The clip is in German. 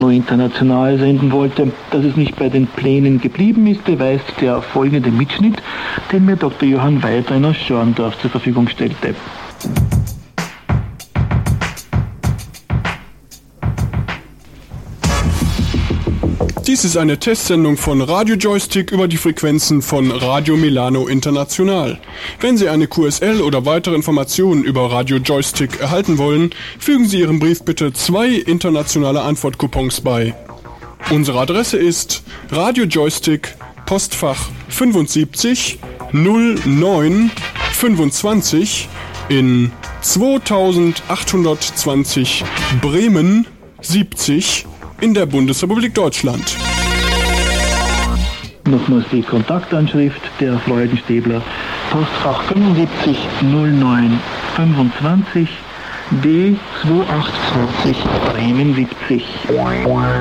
International senden wollte. Dass es nicht bei den Plänen geblieben ist, beweist der folgende Mitschnitt, den mir Dr. Johann Weidrenner aus Schorndorf zur Verfügung stellte. Dies ist eine Testsendung von Radio Joystick über die Frequenzen von Radio Milano International. Wenn Sie eine QSL oder weitere Informationen über Radio Joystick erhalten wollen, fügen Sie Ihrem Brief bitte 2 internationale Antwortcoupons bei. Unsere Adresse ist Radio Joystick, Postfach 75 09 25 in 2820 Bremen 70 in der Bundesrepublik Deutschland. Nochmals die Kontaktanschrift der Freudenstäbler. Postfach 75 09 25 D 2820 Bremen 70.